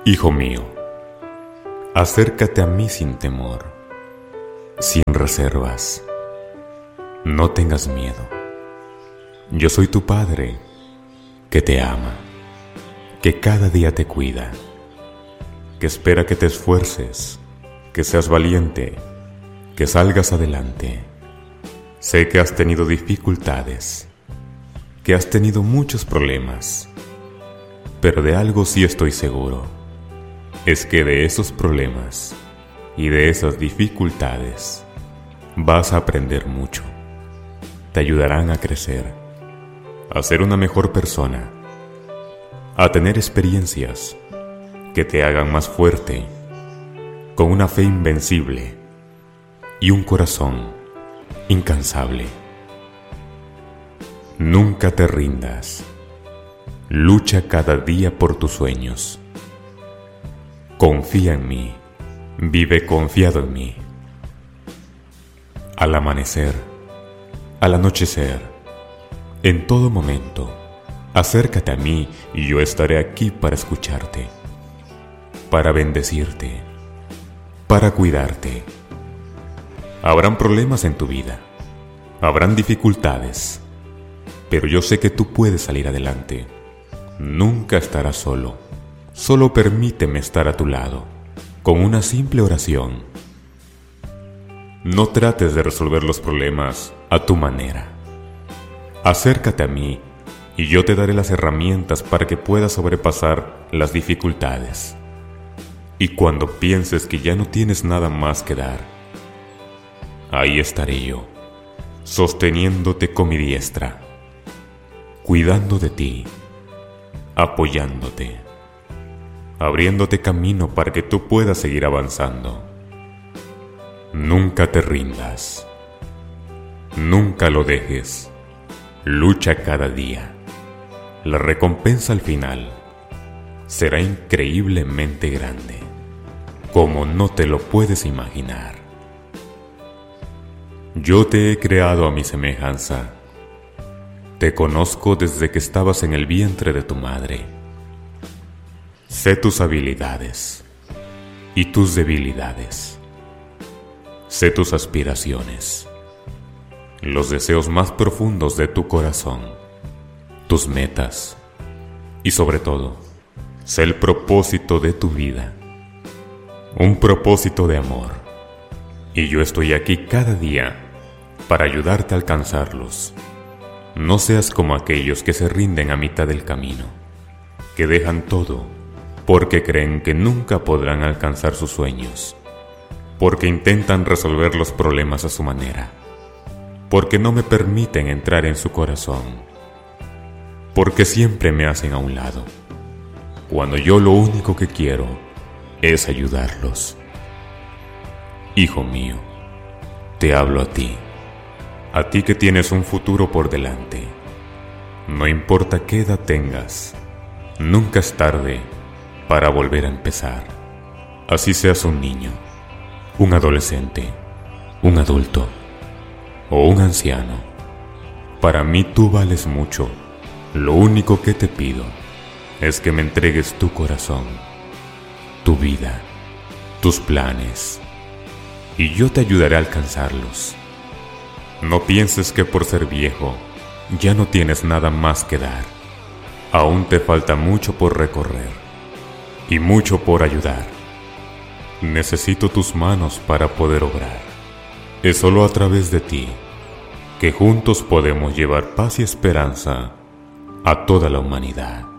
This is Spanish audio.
Hijo mío, acércate a mí sin temor, sin reservas. No tengas miedo. Yo soy tu Padre, que te ama, que cada día te cuida, que espera que te esfuerces, que seas valiente, que salgas adelante. Sé que has tenido dificultades, que has tenido muchos problemas, pero de algo sí estoy seguro, es que de esos problemas y de esas dificultades vas a aprender mucho. Te ayudarán a crecer, a ser una mejor persona, a tener experiencias que te hagan más fuerte, con una fe invencible y un corazón incansable. Nunca te rindas. Lucha cada día por tus sueños. Confía en mí. Vive confiado en mí. Al amanecer, al anochecer, en todo momento, acércate a mí y yo estaré aquí para escucharte, para bendecirte, para cuidarte. Habrán problemas en tu vida, habrán dificultades, pero yo sé que tú puedes salir adelante. Nunca estarás solo. Solo permíteme estar a tu lado, con una simple oración. No trates de resolver los problemas a tu manera. Acércate a mí y yo te daré las herramientas para que puedas sobrepasar las dificultades. Y cuando pienses que ya no tienes nada más que dar, ahí estaré yo, sosteniéndote con mi diestra, cuidando de ti, apoyándote, abriéndote camino para que tú puedas seguir avanzando. Nunca te rindas, nunca lo dejes, lucha cada día. La recompensa al final será increíblemente grande, como no te lo puedes imaginar. Yo te he creado a mi semejanza. Te conozco desde que estabas en el vientre de tu madre. Sé tus habilidades y tus debilidades. Sé tus aspiraciones, los deseos más profundos de tu corazón, tus metas y sobre todo, sé el propósito de tu vida, un propósito de amor. Y yo estoy aquí cada día para ayudarte a alcanzarlos. No seas como aquellos que se rinden a mitad del camino, que dejan todo porque creen que nunca podrán alcanzar sus sueños, porque intentan resolver los problemas a su manera, porque no me permiten entrar en su corazón, porque siempre me hacen a un lado, cuando yo lo único que quiero es ayudarlos. Hijo mío, te hablo a ti que tienes un futuro por delante. No importa qué edad tengas, nunca es tarde para volver a empezar. Así seas un niño, un adolescente, un adulto o un anciano. Para mí tú vales mucho. Lo único que te pido es que me entregues tu corazón, tu vida, tus planes, y yo te ayudaré a alcanzarlos. No pienses que por ser viejo ya no tienes nada más que dar. Aún te falta mucho por recorrer y mucho por ayudar. Necesito tus manos para poder obrar. Es solo a través de ti que juntos podemos llevar paz y esperanza a toda la humanidad.